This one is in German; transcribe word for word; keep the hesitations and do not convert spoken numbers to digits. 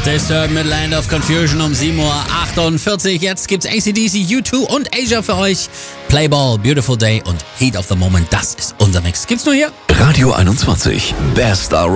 Disturbed mit Land of Confusion um sieben Uhr achtundvierzig. Jetzt gibt's A C D C, U zwei und Asia für euch. Playball, Beautiful Day und Heat of the Moment. Das ist unser Mix. Gibt's nur hier. Radio einundzwanzig. Best